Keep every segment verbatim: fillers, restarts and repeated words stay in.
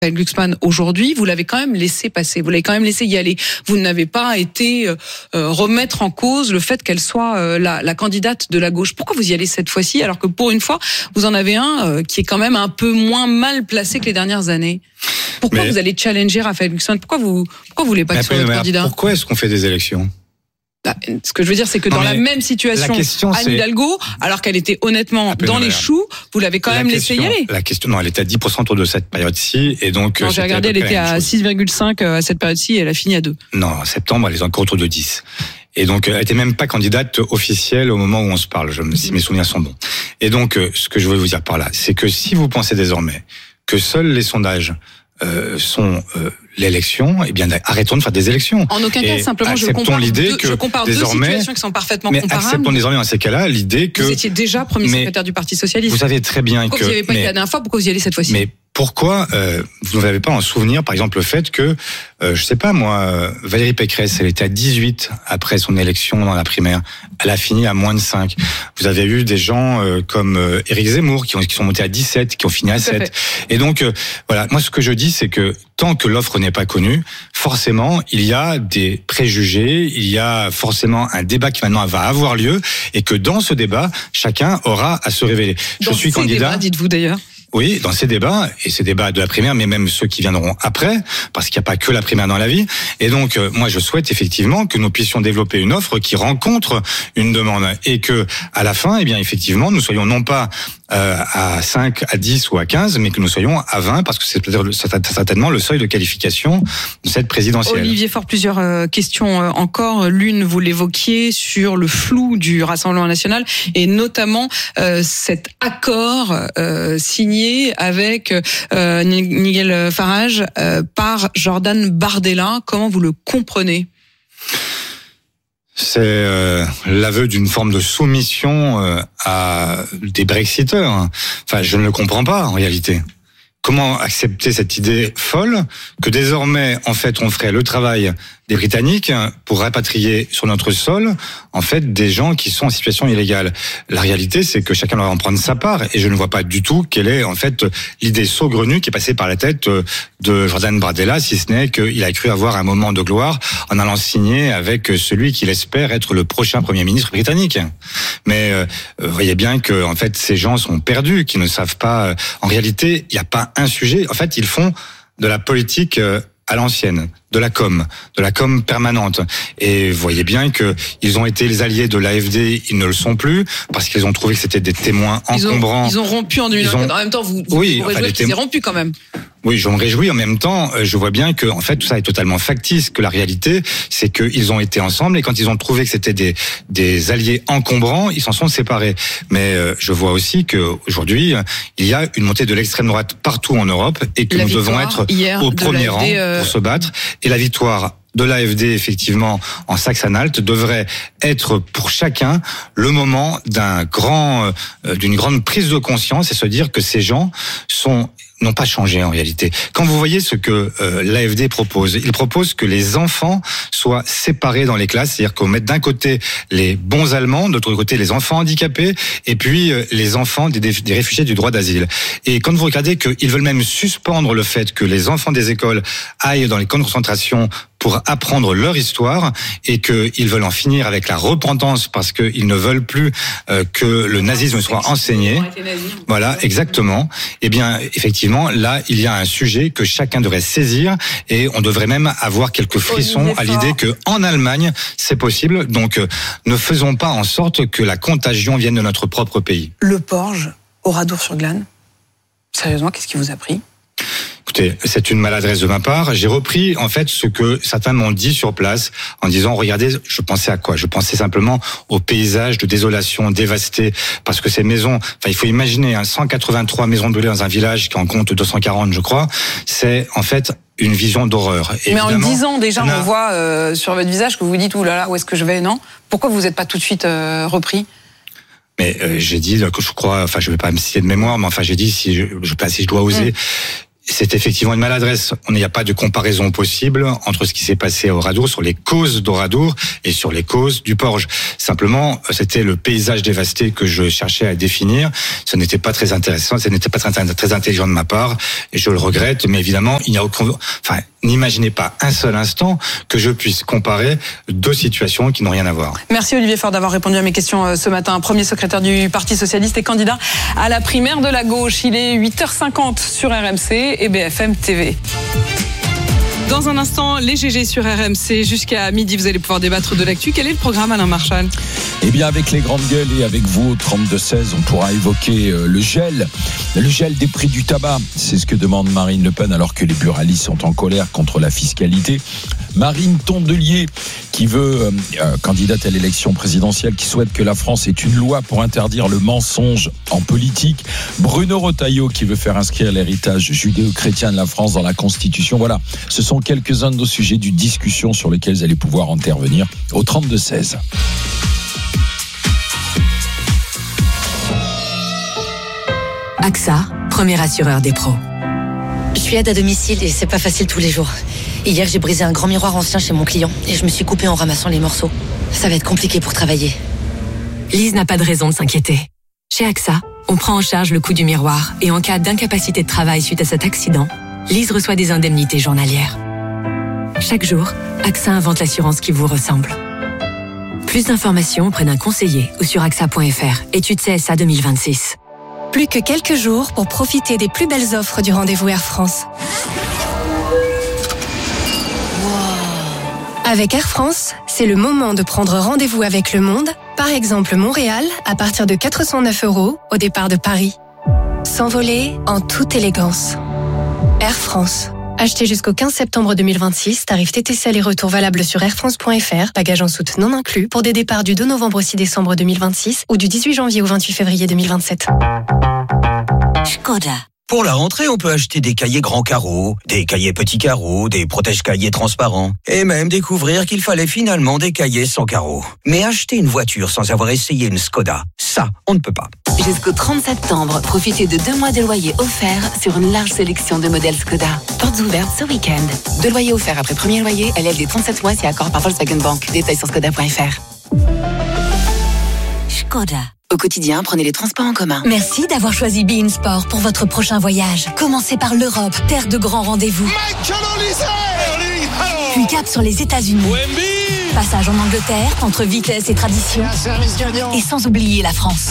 Glucksmann aujourd'hui, vous l'avez quand même laissé passer, vous l'avez quand même laissé y aller. Vous n'avez pas été euh, remettre en cause le fait qu'elle soit euh, la, la candidate de la gauche. Pourquoi vous y allez cette fois-ci, alors que pour une fois, vous en avez un euh, qui est quand même un peu moins mal placé que les dernières années? Pourquoi mais, vous allez challenger Raphaël Glucksmann? Pourquoi vous pourquoi vous voulez pas qu'il soit votre candidat? Pourquoi est-ce qu'on fait des élections? Bah, ce que je veux dire, c'est que non, dans la même situation, question, Anne Hidalgo, alors qu'elle était honnêtement dans les choux, vous l'avez quand la même question, laissé y aller. La question, non, elle était à dix pour cent autour de cette période-ci, et donc. Non, j'ai regardé, elle était à six virgule cinq à cette période-ci, et elle a fini à deux. Non, en septembre, elle est encore autour de dix. Et donc, elle était même pas candidate officielle au moment où on se parle, je, si mes souvenirs sont bons. Et donc, ce que je veux vous dire par là, c'est que si vous pensez désormais que seuls les sondages Euh, sont euh, l'élection, eh bien arrêtons de faire des élections. En aucun cas, et simplement je compare, l'idée deux, que je compare deux situations qui sont parfaitement mais comparables. Acceptons désormais dans ces cas-là l'idée que... Vous étiez déjà premier secrétaire du Parti Socialiste. Vous savez très bien pourquoi que... Pourquoi vous n'y avez pas mais, été la dernière fois, pourquoi vous y allez cette fois-ci? Mais pourquoi euh, vous n'avez pas en souvenir, par exemple, le fait que, euh, je sais pas moi, Valérie Pécresse, elle était à dix-huit après son élection dans la primaire. Elle a fini à moins de cinq. Vous avez eu des gens euh, comme euh, Éric Zemmour qui, ont, qui sont montés à dix-sept, qui ont fini à sept. Et donc, euh, voilà, moi ce que je dis, c'est que tant que l'offre n'est pas connue, forcément, il y a des préjugés, il y a forcément un débat qui maintenant va avoir lieu, et que dans ce débat, chacun aura à se révéler. Dans je suis ces candidat. Débats, dites-vous d'ailleurs. Oui, dans ces débats, et ces débats de la primaire, mais même ceux qui viendront après, parce qu'il n'y a pas que la primaire dans la vie. Et donc, euh, moi, je souhaite effectivement que nous puissions développer une offre qui rencontre une demande, et que, à la fin, eh bien, effectivement, nous soyons non pas euh, à cinq, à dix ou à quinze, mais que nous soyons à vingt, parce que c'est peut-être certainement le seuil de qualification de cette présidentielle. Olivier Faure, plusieurs euh, questions euh, encore. L'une, vous l'évoquiez, sur le flou du Rassemblement national, et notamment euh, cet accord euh, signé avec euh, Nigel Farage euh, par Jordan Bardella. Comment vous le comprenez? C'est euh, l'aveu d'une forme de soumission euh, à des Brexiteurs. Enfin, je ne le comprends pas en réalité. Comment accepter cette idée folle que désormais, en fait, on ferait le travail des Britanniques pour rapatrier sur notre sol, en fait, des gens qui sont en situation illégale. La réalité, c'est que chacun doit en prendre sa part, et je ne vois pas du tout quelle est, en fait, l'idée saugrenue qui est passée par la tête de Jordan Bardella, si ce n'est qu'il a cru avoir un moment de gloire en allant signer avec celui qu'il espère être le prochain Premier ministre britannique. Mais euh, vous voyez bien que, en fait, ces gens sont perdus, qui ne savent pas. En réalité, il n'y a pas un sujet. En fait, ils font de la politique à l'ancienne, de la com, de la com permanente. Et vous voyez bien que ils ont été les alliés de l'A F D, ils ne le sont plus, parce qu'ils ont trouvé que c'était des témoins encombrants. Ils ont, ils ont rompu en deux mille vingt-quatre. Ont... En même temps, vous, vous oui, vous réjouissez qu'ils aient rompu quand même. Oui, je me réjouis. En même temps, je vois bien que, en fait, tout ça est totalement factice. Que la réalité, c'est qu'ils ont été ensemble, et quand ils ont trouvé que c'était des des alliés encombrants, ils s'en sont séparés. Mais euh, je vois aussi que aujourd'hui, il y a une montée de l'extrême droite partout en Europe, et que la nous devons être au premier rang euh... pour se battre. Et la victoire de l'A F D, effectivement, en Saxe-Anhalt, devrait être pour chacun le moment d'un grand, euh, d'une grande prise de conscience, et se dire que ces gens sont n'ont pas changé en réalité. Quand vous voyez ce que euh, l'A F D propose, il propose que les enfants soient séparés dans les classes, c'est-à-dire qu'on mette d'un côté les bons Allemands, de l'autre côté les enfants handicapés, et puis euh, les enfants des, des réfugiés du droit d'asile. Et quand vous regardez qu'ils veulent même suspendre le fait que les enfants des écoles aillent dans les camps de concentration pour apprendre leur histoire, et qu'ils veulent en finir avec la repentance parce qu'ils ne veulent plus euh, que le nazisme soit enseigné. Voilà, exactement. Eh bien, effectivement, là, il y a un sujet que chacun devrait saisir, et on devrait même avoir quelques frissons à l'idée que en Allemagne, c'est possible. Donc, euh, ne faisons pas en sorte que la contagion vienne de notre propre pays. Le Porge, Oradour-sur-Glane, sérieusement, qu'est-ce qui vous a pris ? Écoutez, c'est une maladresse de ma part. J'ai repris, en fait, ce que certains m'ont dit sur place, en disant, regardez, je pensais à quoi? Je pensais simplement au paysage de désolation dévasté, parce que ces maisons, enfin, il faut imaginer, hein, cent quatre-vingt-trois maisons brûlées dans un village qui en compte deux cent quarante, je crois, c'est, en fait, une vision d'horreur. Mais évidemment, en le disant, déjà, on voit euh, sur votre visage que vous dites, ouh là là, où est-ce que je vais? Non? Pourquoi vous n'êtes pas tout de suite euh, repris? Mais euh, j'ai dit que je crois, enfin, je ne vais pas me citer de mémoire, mais enfin, j'ai dit, si je, je, si je dois oser, mmh. C'est effectivement une maladresse. Il n'y a pas de comparaison possible entre ce qui s'est passé à Oradour, sur les causes d'Oradour et sur les causes du Porge. Simplement, c'était le paysage dévasté que je cherchais à définir. Ce n'était pas très intéressant, ce n'était pas très, très intelligent de ma part, et je le regrette. Mais évidemment, il n'y a aucun, enfin, n'imaginez pas un seul instant que je puisse comparer deux situations qui n'ont rien à voir. Merci Olivier Faure d'avoir répondu à mes questions ce matin. Premier secrétaire du Parti Socialiste et candidat à la primaire de la gauche. Il est huit heures cinquante sur R M C et B F M T V. Dans un instant, les G G sur R M C. Jusqu'à midi, vous allez pouvoir débattre de l'actu. Quel est le programme, Alain Marchal ? Eh bien, avec les grandes gueules et avec vous, au trente-deux seize, on pourra évoquer le gel. Le gel des prix du tabac. C'est ce que demande Marine Le Pen alors que les buralistes sont en colère contre la fiscalité. Marine Tondelier, qui veut, euh, candidate à l'élection présidentielle, qui souhaite que la France ait une loi pour interdire le mensonge en politique. Bruno Retailleau, qui veut faire inscrire l'héritage judéo-chrétien de la France dans la Constitution. Voilà, ce sont quelques-uns de nos sujets de discussion sur lesquels vous allez pouvoir intervenir au trente-deux seize. A X A, premier assureur des pros. Je suis aide à domicile et c'est pas facile tous les jours. Hier, j'ai brisé un grand miroir ancien chez mon client et je me suis coupée en ramassant les morceaux. Ça va être compliqué pour travailler. Lise n'a pas de raison de s'inquiéter. Chez A X A, on prend en charge le coût du miroir et en cas d'incapacité de travail suite à cet accident, Lise reçoit des indemnités journalières. Chaque jour, A X A invente l'assurance qui vous ressemble. Plus d'informations auprès d'un conseiller ou sur A X A point F R. Étude C S A deux mille vingt-six. Plus que quelques jours pour profiter des plus belles offres du rendez-vous Air France. Avec Air France, c'est le moment de prendre rendez-vous avec le monde. Par exemple, Montréal, à partir de quatre cent neuf euros au départ de Paris. S'envoler en toute élégance. Air France. Achetez jusqu'au quinze septembre deux mille vingt-six, tarif T T C aller-retour valable sur air france point F R, bagages en soute non inclus, pour des départs du deux novembre au six décembre deux mille vingt-six ou du dix-huit janvier au vingt-huit février deux mille vingt-sept. Škoda. Pour la rentrée, on peut acheter des cahiers grands carreaux, des cahiers petits carreaux, des protège-cahiers transparents, et même découvrir qu'il fallait finalement des cahiers sans carreaux. Mais acheter une voiture sans avoir essayé une Škoda, ça, on ne peut pas. Jusqu'au trente septembre, profitez de deux mois de loyer offerts sur une large sélection de modèles Škoda. Portes ouvertes ce week-end. Deux loyers offerts après premier loyer, L L D trente-sept mois si accord par Volkswagen Bank. Détails sur Škoda point F R. Škoda. Au quotidien, prenez les transports en commun. Merci d'avoir choisi Be In Sport pour votre prochain voyage. Commencez par l'Europe, terre de grands rendez-vous. Puis cap sur les États-Unis. Passage en Angleterre, entre vitesse et tradition. Et sans oublier la France.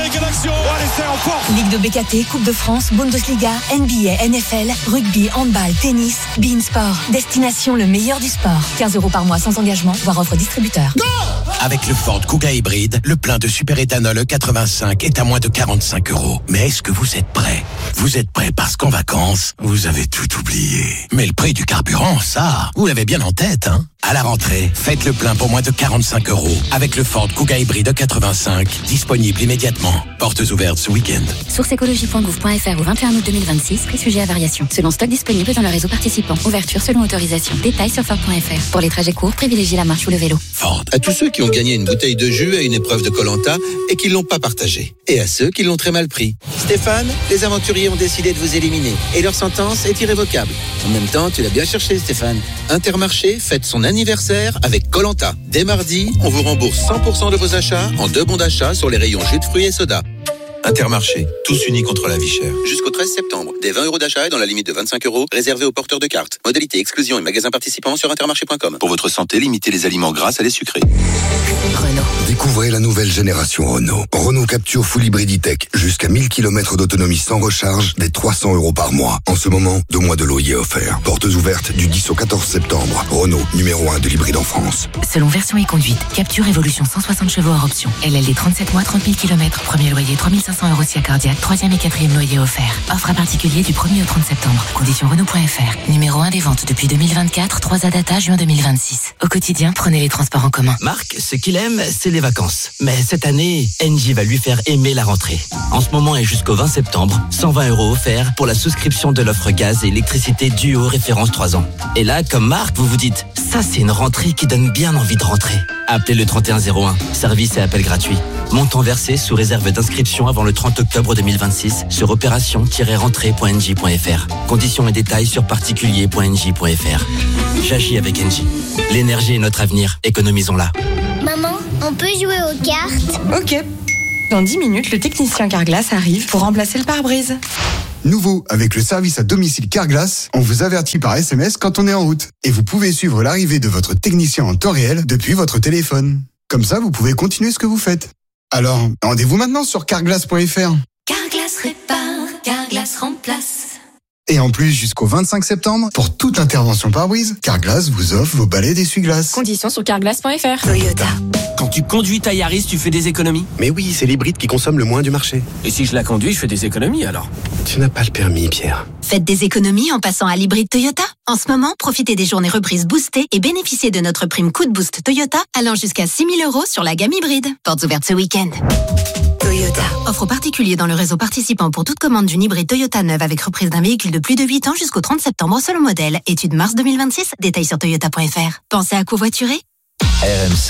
Ligue de B K T, Coupe de France, Bundesliga, N B A, N F L, rugby, handball, tennis, Be In Sport. Destination le meilleur du sport. quinze euros par mois sans engagement, voire offre distributeur. Avec le Ford Kuga hybride, le plein de superéthanol E quatre-vingt-cinq est à moins de quarante-cinq euros. Mais est-ce que vous êtes prêts ? Vous êtes prêts parce qu'en vacances, vous avez tout oublié. Mais le prix du carburant, ça, vous l'avez bien en tête, hein ? À la rentrée, faites le plein pour moins de quarante-cinq euros avec le Ford Kuga hybride E quatre-vingt-cinq, disponible immédiatement. Portes ouvertes ce week-end. Source écologie point gouv point F R au vingt et un août deux mille vingt-six, prix sujet à variation. Selon stock disponible dans le réseau participant. Ouverture selon autorisation. Détails sur Ford point F R. Pour les trajets courts, privilégiez la marche ou le vélo. Ford. À tous ceux qui ont gagné une bouteille de jus à une épreuve de Koh-Lanta et qui l'ont pas partagé. Et à ceux qui l'ont très mal pris. Stéphane, les aventuriers ont décidé de vous éliminer. Et leur sentence est irrévocable. En même temps, tu l'as bien cherché, Stéphane. Intermarché fête son anniversaire avec Koh-Lanta. Dès mardi, on vous rembourse cent pour cent de vos achats en deux bons d'achat sur les rayons jus de fruits et soda. Intermarché, tous unis contre la vie chère. Jusqu'au treize septembre, des vingt euros d'achat et dans la limite de vingt-cinq euros, réservés aux porteurs de cartes. Modalité exclusion et magasins participants sur intermarché point com. Pour votre santé, limitez les aliments gras à les sucrés. Renault. Découvrez la nouvelle génération Renault. Renault Capture Full Hybrid E-Tech. Jusqu'à mille kilomètres d'autonomie sans recharge, dès trois cents euros par mois. En ce moment, deux mois de loyer offert. Portes ouvertes du dix au quatorze septembre. Renault, numéro un de l'hybride en France. Selon version et conduite, Capture Evolution cent soixante chevaux hors option. L L D trente-sept mois, trente mille kilomètres. Premier loyer trois mille cinq cents euros si accordiaque. Troisième et quatrième loyer offert. Offre à particulier du premier au trente septembre. Conditions Renault point F R. Numéro un des ventes depuis deux mille vingt-quatre. trois A data juin deux mille vingt-six. Au quotidien, prenez les transports en commun. Marc, ce qu'il aime, c'est les vacances. Mais cette année, Engie va lui faire aimer la rentrée. En ce moment et jusqu'au vingt septembre, cent vingt euros offerts pour la souscription de l'offre gaz et électricité Duo référence trois ans. Et là, comme Marc, vous vous dites, ça c'est une rentrée qui donne bien envie de rentrer. Appelez le trente et un zéro un. Service et appel gratuit. Montant versé sous réserve d'inscription avant le trente octobre deux mille vingt-six sur opération tiret rentrée point n j point f r. Conditions et détails sur particulier point n j point f r. J'agis avec Engie. L'énergie est notre avenir. Économisons-la. Maman, on peut jouer aux cartes? Ok. Dans dix minutes, le technicien Carglass arrive pour remplacer le pare-brise. Nouveau, avec le service à domicile Carglass, on vous avertit par S M S quand on est en route. Et vous pouvez suivre l'arrivée de votre technicien en temps réel depuis votre téléphone. Comme ça, vous pouvez continuer ce que vous faites. Alors, rendez-vous maintenant sur carglass point f r. Carglass répare, Carglass remplace. Et en plus, jusqu'au vingt-cinq septembre, pour toute intervention pare-brise, Carglass vous offre vos balais d'essuie-glace. Conditions sur carglass point f r. Toyota. Quand tu conduis ta Yaris, tu fais des économies? Mais oui, c'est l'hybride qui consomme le moins du marché. Et si je la conduis, je fais des économies alors? Tu n'as pas le permis, Pierre. Faites des économies en passant à l'hybride Toyota. En ce moment, profitez des journées reprises boostées et bénéficiez de notre prime coup de boost Toyota allant jusqu'à six mille euros sur la gamme hybride. Portes ouvertes ce week-end. Toyota. Offre particulier dans le réseau participant pour toute commande d'une hybride Toyota neuve avec reprise d'un véhicule de plus de huit ans jusqu'au trente septembre selon modèle. Étude mars deux mille vingt-six. Détails sur toyota point f r. Pensez à covoiturer? R M C.